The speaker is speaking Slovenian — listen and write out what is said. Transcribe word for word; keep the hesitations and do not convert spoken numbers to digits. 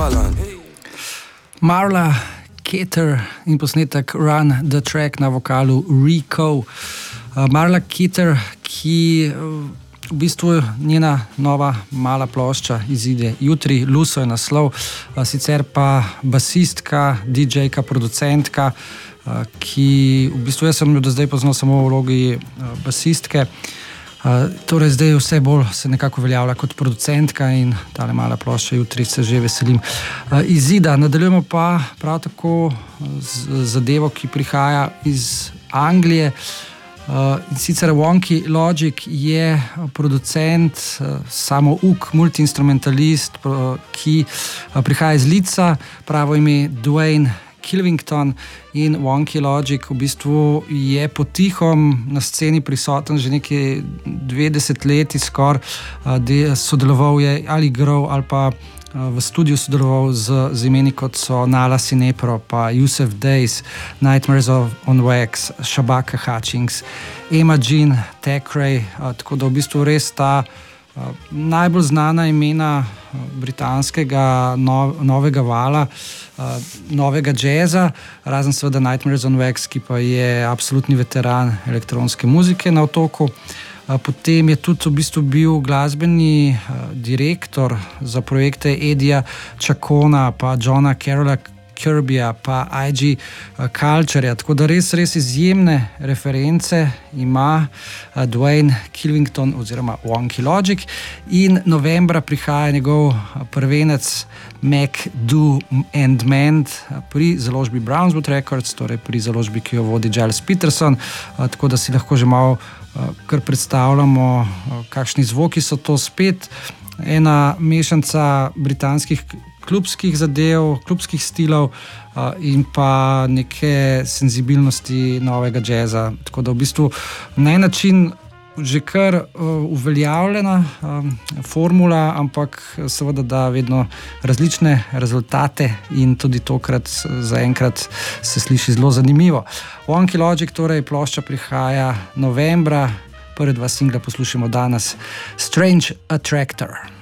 Saarland. Marla Keter in posnetek Run the Track na vokalu Rico. Marla Keter, ki v bistvu njena nova mala plošča izide jutri, Luso je naslov, sicer pa basistka, didžejka, producentka, ki v bistvu jaz sem jo do zdaj poznal samo v vlogi basistke. Uh, torej zdaj vse bolj se nekako uveljavlja kot producentka in tale mala plošča jutri se že veselim uh, izida. Nadaljujemo pa prav tako z zadevo, ki prihaja iz Anglije. Uh, in sicer Wonky Logic je producent, uh, samouk, multiinstrumentalist, uh, ki uh, prihaja iz Leedsa, pravo ime Dwayne Kilvington, in Wonky Logic v bistvu je potihom na sceni prisoten že nekaj dve desetletji skoraj, sodeloval je ali igral ali pa v studiu sodeloval z, z imeni kot so Nala Sinepro, pa Yusuf Days, Nightmares of, on Wax, Shabaka Hutchings, Emma Jean, Thackeray, tako da v bistvu res ta Uh, najbolj znana imena uh, britanskega no, novega vala, uh, novega džeza, razen seveda Nightmares on Wax, ki pa je absolutni veteran elektronske muzike na otoku. Uh, potem je tudi v bistvu bil glasbeni uh, direktor za projekte Edija Chacona, pa Johna Carola Kirbyja, pa I G Culture, tako da res, res izjemne reference ima uh, Dwayne Kilvington oziroma Wonky Logic, in novembra prihaja njegov prvenec Mac Do and Mend pri založbi Brownswood Records, torej pri založbi, ki jo vodi Giles Peterson, uh, tako da si lahko že malo uh, kar predstavljamo, uh, kakšni zvoki so to spet. Ena mešanca britanskih klubskih zadev, klubskih stilov uh, in pa neke senzibilnosti novega džeza. Tako da v bistvu na en način že kar uh, uveljavljena um, formula, ampak seveda da vedno različne rezultate in tudi tokrat zaenkrat se sliši zelo zanimivo. Wonky Logic, torej plošča prihaja novembra, prve dva singla poslušamo danes, Strange Attractor.